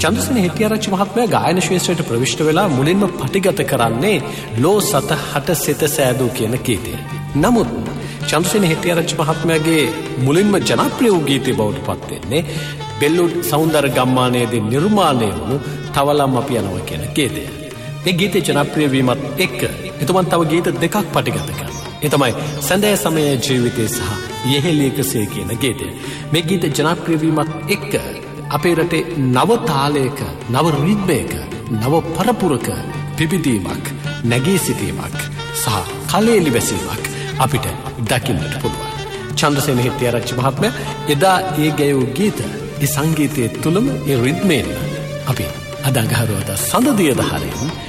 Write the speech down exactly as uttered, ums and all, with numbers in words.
චන්ද්‍රසේන හෙට්ටිආරච්චි මහත්මයා ගායන ශාස්ත්‍රයට ප්‍රවිෂ්ඨ වෙලා මුලින්ම පටිගත කරන්නේ ලෝ සත හට සිත සෑදූ කියන ගීතය. නමුත් චන්ද්‍රසේන හෙට්ටිආරච්චි මහත්මයාගේ මුලින්ම ජනප්‍රිය වූ ගීතය බවට පත් වෙන්නේ බෙල්ලුඩ් සෞන්දර්ය ගම්මානයේදී නිර්මාණය වුණු තවලම් අපි යනවා කියන ගීතය. මේ ගීතේ ජනප්‍රිය වීමත් එක්ක එතුමන් තව ගීත දෙකක් පටිගත කරනවා. ඒ තමයි සඳෑ සමයේ ජීවිතේ සහ යෙහෙලියකසේ කියන ගීතය. මේ ගීත ජනප්‍රිය වීමත් එක්ක අපේ රටේ නව තාලයක, නව රිද්මයක, නව පරපුරක පිබිදීමක්, නැගී සිටීමක් සහ කලෙලි වැසීමක් අපිට දකින්නට පුළුවන්. චන්ද්‍රසේන හෙට්ටිආරච්චි මහත්මයා එදා ඒ ගැයූ ගීත, ඒ සංගීතයේ තුලම ඒ රිද්මයෙන් අපි අද අඟහරුවාදා සඳ දිය දහරෙන්